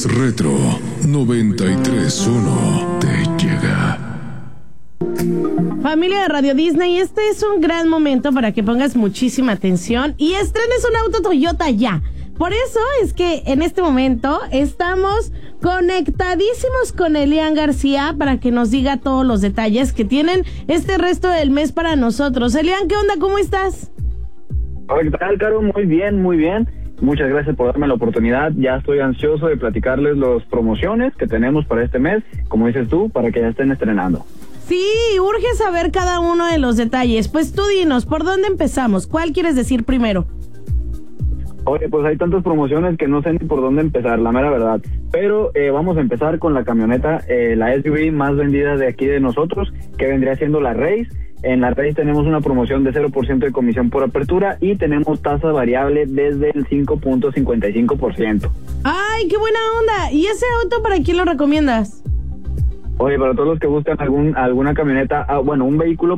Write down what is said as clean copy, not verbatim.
más retro 93.1 te llega. Familia de Radio Disney, este es un gran momento para que pongas muchísima atención y estrenes un auto Toyota ya. Por eso es que en este momento estamos conectadísimos con Elian García para que nos diga todos los detalles que tienen este resto del mes para nosotros. Elian, ¿qué onda? ¿Cómo estás? Hola, ¿qué tal, Caro? Muy bien, muy bien. Muchas gracias por darme la oportunidad. Ya estoy ansioso de platicarles las promociones que tenemos para este mes, como dices tú, para que ya estén estrenando. Sí, urge saber cada uno de los detalles. Pues tú dinos, ¿por dónde empezamos? ¿Cuál quieres decir primero? Oye, pues hay tantas promociones que no sé ni por dónde empezar, la mera verdad. Pero vamos a empezar con la camioneta, la SUV más vendida de aquí de nosotros, que vendría siendo la Race. En la Race tenemos una promoción de 0% de comisión por apertura y tenemos tasa variable desde el 5.55%. ¡Ay, qué buena onda! ¿Y ese auto para quién lo recomiendas? Oye, para todos los que buscan alguna camioneta, un vehículo